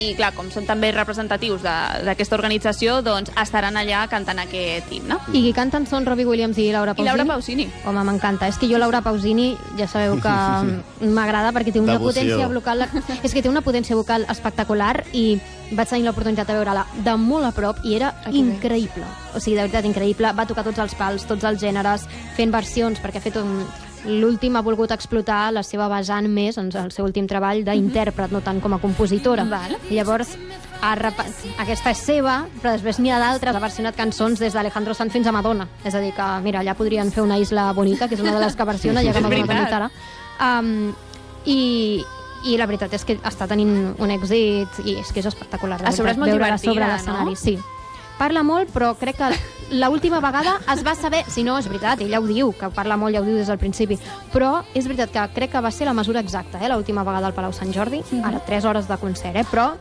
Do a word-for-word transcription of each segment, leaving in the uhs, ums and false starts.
I, clar, com són també representatius d'aquesta organització, doncs estaran allà cantant aquest himne. I qui canten són Robbie Williams i Laura Pausini? I Laura Pausini. Home, m'encanta. És que jo Laura Pausini, ja sabeu que m'agrada perquè té una Devoció. potència vocal... És que té una potència vocal espectacular i vaig tenir l'oportunitat de veure-la de molt a prop i era increïble. O sigui, de veritat, increïble. Va tocar tots els pals, tots els gèneres, fent versions, perquè ha fet un... L'últim ha volgut explotar la seva vessant més, en el seu últim treball, d'intèrpret, no tant com a compositora. Vale. I llavors, ha rep... aquesta és seva, però després n'hi ha d'altres. Ha versionat cançons des d'Alejandro Sanz fins a Madonna. És a dir, que, mira, allà podrien fer una Isla Bonita, que és una de les que versiona, ja que Madonna també ara. Um, i, I la veritat és que està tenint un èxit i és que és espectacular. A sobre és molt divertida, no? Sí. Parla molt, però crec que l'última vegada es va saber... Si no, és veritat, ella ho diu, que parla molt, ja ho diu des del principi, però és veritat que crec que va ser la mesura exacta, eh, l'última vegada al Palau Sant Jordi, mm-hmm. Ara tres hores de concert, eh, però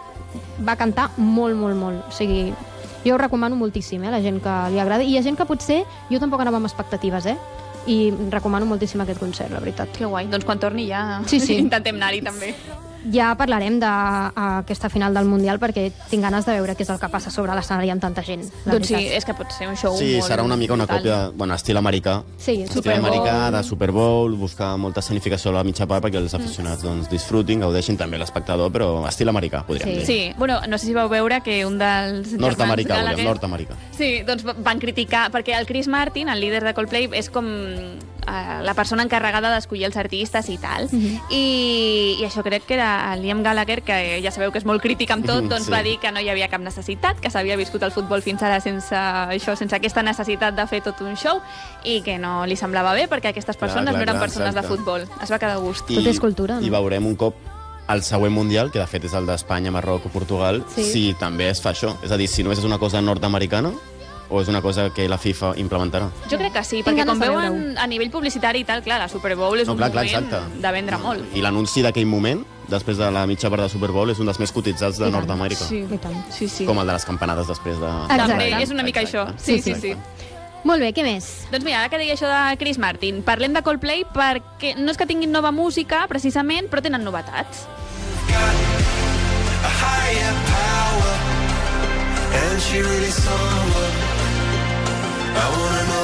va cantar molt, molt, molt. O sigui, jo ho recomano moltíssim, eh, a la gent que li agrada, i hi ha gent que potser jo tampoc anava amb expectatives, eh, i recomano moltíssim aquest concert, la veritat. Que guai, doncs quan torni ja sí, sí. intentem anar-hi també. Ja parlarem d'aquesta final del Mundial perquè tinc ganes de veure què és el que passa sobre l'escenari amb tanta gent. Doncs sí, és que pot ser un show sí, molt... serà una mica una còpia, bueno, estil americà. Sí, estil americà, de Super Bowl, buscar molta escenificació a la mitja part perquè els aficionats doncs, disfrutin, gaudeixin també l'espectador, però estil americà, podríem sí. dir. Sí, bueno, no sé si vau veure que un dels... Nord-americà, volem, nord-americà. Sí, doncs van criticar, perquè el Chris Martin, el líder de Coldplay, és com uh, la persona encarregada d'escollir els artistes i tal, mm-hmm. I, i això crec que era el Liam Gallagher, que ja sabeu que és molt crític amb tot, doncs sí. Va dir que no hi havia cap necessitat, que s'havia viscut el futbol fins ara sense això, sense aquesta necessitat de fer tot un show, i que no li semblava bé perquè aquestes persones clar, clar, no eren clar, persones exacte. De futbol. Es va quedar a gust. I, tot és cultura, no? I veurem un cop el següent Mundial, que de fet és el d'Espanya, Marroc o Portugal, sí. Si també es fa això. És a dir, si només és una cosa nord-americana o és una cosa que la FIFA implementarà? Jo crec que sí, perquè com veuen a nivell publicitari i tal, clar, la Super Bowl és no, un clar, moment clar, de vendre molt. I l'anunci d'aquell moment, després de la mitja part de Super Bowl, és un dels més cotitzats de Nord-Amèrica. Sí, sí, sí. Com el de les campanades després de... També, és una mica Exacte. Això. Sí, sí, sí. sí. Molt bé, què més? Doncs mira, ara que deia això de Chris Martin, parlem de Coldplay perquè no és que tinguin nova música, precisament, però tenen novetats. And she really someone I wanna know.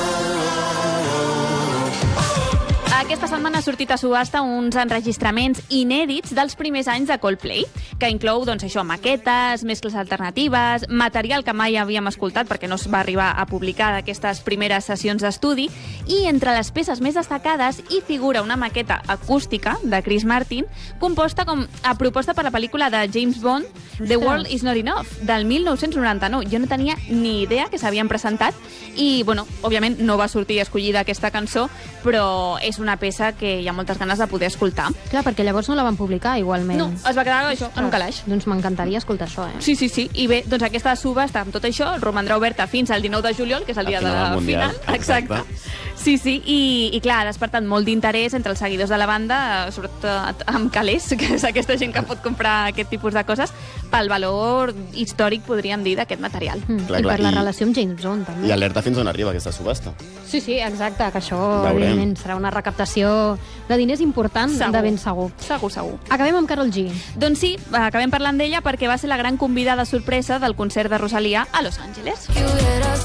Aquesta setmana ha sortit a subhasta uns enregistraments inèdits dels primers anys de Coldplay, que inclou, doncs, això, maquetes, mescles alternatives, material que mai havíem escoltat perquè no es va arribar a publicar d'aquestes primeres sessions d'estudi, i entre les peces més destacades hi figura una maqueta acústica de Chris Martin, composta com a proposta per la pel·lícula de James Bond, The World Is Not Enough, del mil nou-cents noranta-nou. Jo no tenia ni idea que s'havien presentat i, bueno, òbviament no va sortir escollida aquesta cançó, però és una peça que hi ha moltes ganes de poder escoltar. Clar, perquè llavors no la van publicar, igualment. No, es va quedar això, en un calaix. Doncs m'encantaria escoltar això, eh? Sí, sí, sí. I bé, doncs aquesta subhasta amb tot això romandrà oberta fins al dinou de juliol, que és el dia de la final. Exacte. Sí, sí, i, i clar, ha despertat molt d'interès entre els seguidors de la banda, sobretot amb calés, que és aquesta gent que pot comprar aquest tipus de coses, pel valor històric, podríem dir, d'aquest material. Mm, clar, I clar, per la i... relació amb James Bond, també. I alerta fins on arriba aquesta subhasta. Sí, sí, exacte, que això, Veurem. evidentment, serà una recaptació de diners important, segur. de ben segur. Segur, segur. Acabem amb Karol G. Doncs sí, acabem parlant d'ella perquè va ser la gran convidada sorpresa del concert de Rosalía a Los Angeles.